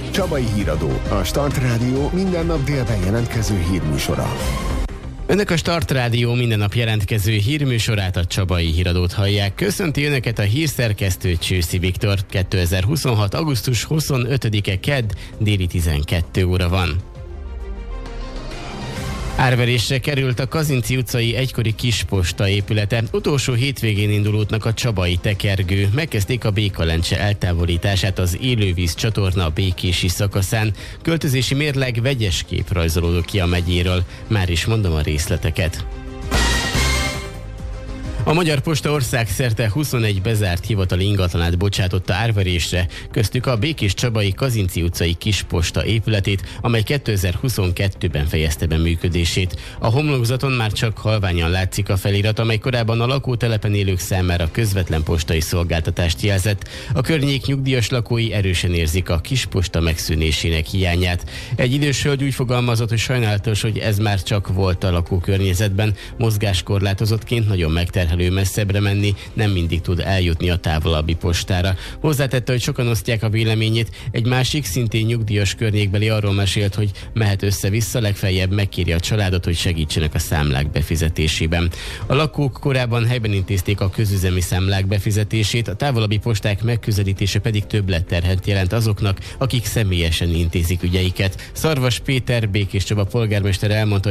Csabai Híradó, a Start Rádió minden nap délben jelentkező hírműsora. Önök a Start Rádió minden nap jelentkező hírműsorát, a Csabai Híradót hallják. Köszönti Önöket a hírszerkesztő Csőszi Viktor. 2026. augusztus 25-e kedd, déli 12 óra van. Árverésre került a Kazinczy utcai egykori Kisposta épülete. Utolsó hétvégén indulódnak a Csabai tekergő. Megkezdték a Békalencse eltávolítását az élővíz csatorna békési szakaszán. Költözési mérleg vegyes kép rajzolódott ki a megyéről. Már is mondom a részleteket. A Magyar Posta országszerte 21 bezárt hivatali ingatlanát bocsátotta árverésre, köztük a békés-csabai Kazinczy utcai Kisposta épületét, amely 2022-ben fejezte be működését. A homlokzaton már csak halványan látszik a felirat, amely korábban a lakótelepen élők számára közvetlen postai szolgáltatást jelzett. A környék nyugdíjas lakói erősen érzik a Kisposta megszűnésének hiányát. Egy idős hölgy úgy fogalmazott, hogy sajnálatos, hogy ez már csak volt a lakókörnyezetben, mozgáskorlátozottként nagyon megterhelő messzebbre menni, nem mindig tud eljutni a távolabbi postára. Hozzátette, hogy sokan osztják a véleményét, egy másik, szintén nyugdíjas környékbeli arról mesélt, hogy mehet össze-vissza, legfeljebb megkéri a családot, hogy segítsenek a számlák befizetésében. A lakók korábban helyben intézték a közüzemi számlák befizetését, a távolabbi posták megközelítése pedig többletterhet jelent azoknak, akik személyesen intézik ügyeiket. Szarvas Péter, Békés Csaba polgármester elmondta,